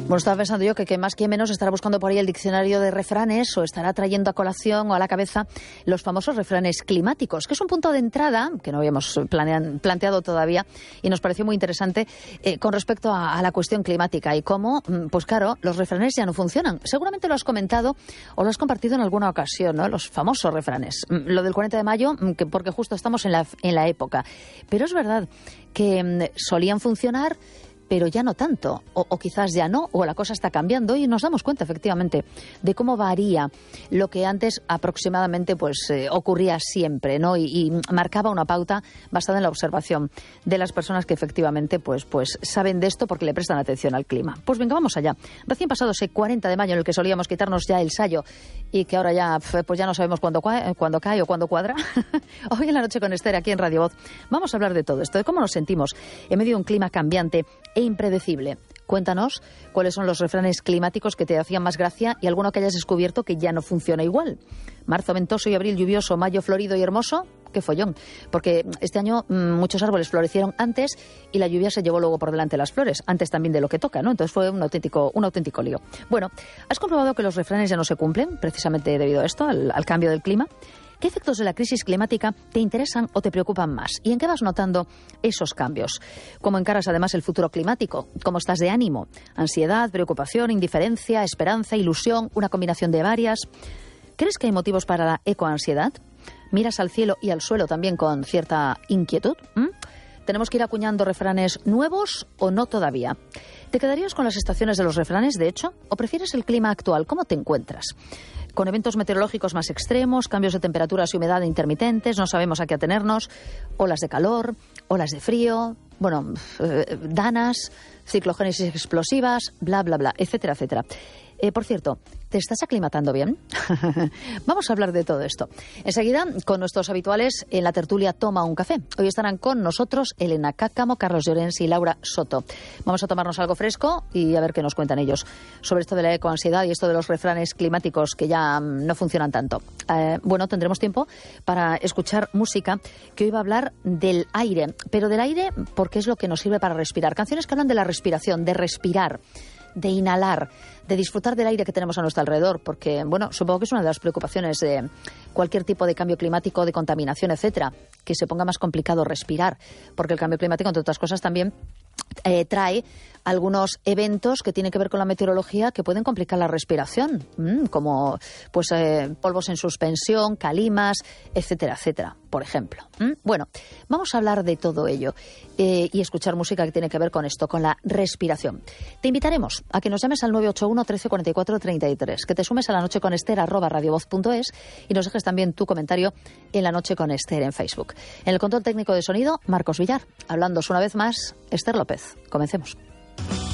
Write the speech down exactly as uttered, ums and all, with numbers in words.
Bueno, estaba pensando yo que, que más que menos estará buscando por ahí el diccionario de refranes o estará trayendo a colación o a la cabeza los famosos refranes climáticos, que es un punto de entrada que no habíamos planean, planteado todavía y nos pareció muy interesante eh, con respecto a, a la cuestión climática y cómo, pues claro, los refranes ya no funcionan. Seguramente lo has comentado o lo has compartido en alguna ocasión, ¿no? Los famosos refranes. Lo del cuarenta de mayo, que porque justo estamos en la, en la época. Pero es verdad que mm, solían funcionar, pero ya no tanto, o, o quizás ya no, o la cosa está cambiando y nos damos cuenta efectivamente de cómo varía lo que antes aproximadamente pues eh, ocurría siempre, ¿no? Y, y marcaba una pauta basada en la observación de las personas que efectivamente pues, pues saben de esto porque le prestan atención al clima. Pues venga, vamos allá. Recién pasado ese cuarenta de mayo en el que solíamos quitarnos ya el sayo y que ahora ya pues ya no sabemos cuándo, cuándo cae o cuándo cuadra. Hoy en La Noche con Esther, aquí en Radio Voz, vamos a hablar de todo esto, de cómo nos sentimos en medio de un clima cambiante e impredecible. Cuéntanos cuáles son los refranes climáticos que te hacían más gracia y alguno que hayas descubierto que ya no funciona igual. Marzo ventoso y abril lluvioso, mayo florido y hermoso. ¡Qué follón! Porque este año mmm, muchos árboles florecieron antes y la lluvia se llevó luego por delante las flores, antes también de lo que toca, ¿no? Entonces fue un auténtico, un auténtico lío. Bueno, ¿has comprobado que los refranes ya no se cumplen precisamente debido a esto, al, al cambio del clima? ¿Qué efectos de la crisis climática te interesan o te preocupan más? ¿Y en qué vas notando esos cambios? ¿Cómo encaras además el futuro climático? ¿Cómo estás de ánimo? ¿Ansiedad, preocupación, indiferencia, esperanza, ilusión, una combinación de varias? ¿Crees que hay motivos para la ecoansiedad? ¿Miras al cielo y al suelo también con cierta inquietud? ¿Mm? ¿Tenemos que ir acuñando refranes nuevos o no todavía? ¿Te quedarías con las estaciones de los refranes, de hecho? ¿O prefieres el clima actual? ¿Cómo te encuentras? Con eventos meteorológicos más extremos, cambios de temperaturas y humedad intermitentes, no sabemos a qué atenernos, olas de calor, olas de frío, bueno, eh, danas, ciclogénesis explosivas, bla, bla, bla, etcétera, etcétera. Eh, por cierto, ¿te estás aclimatando bien? Vamos a hablar de todo esto. Enseguida, con nuestros habituales en la tertulia Toma un Café. Hoy estarán con nosotros Elena Cáccamo, Carlos Llorens y Laura Soto. Vamos a tomarnos algo fresco y a ver qué nos cuentan ellos sobre esto de la ecoansiedad y esto de los refranes climáticos que ya mm, no funcionan tanto. Eh, bueno, tendremos tiempo para escuchar música que hoy va a hablar del aire, pero del aire porque es lo que nos sirve para respirar. Canciones que hablan de la respiración, de respirar, de inhalar, de disfrutar del aire que tenemos a nuestro alrededor, porque, bueno, supongo que es una de las preocupaciones de cualquier tipo de cambio climático, de contaminación, etcétera, que se ponga más complicado respirar, porque el cambio climático, entre otras cosas, también eh, trae algunos eventos que tienen que ver con la meteorología que pueden complicar la respiración, mmm, como pues eh, polvos en suspensión, calimas, etcétera, etcétera, por ejemplo. ¿Mm? Bueno, vamos a hablar de todo ello eh, y escuchar música que tiene que ver con esto, con la respiración. Te invitaremos a que nos llames al nueve ocho uno, trece, cuarenta y cuatro, treinta y tres, que te sumes a La Noche con Esther arroba radiovoz punto es y nos dejes también tu comentario en La Noche con Esther en Facebook. En el control técnico de sonido, Marcos Villar. Hablándos una vez más, Esther López. Comencemos.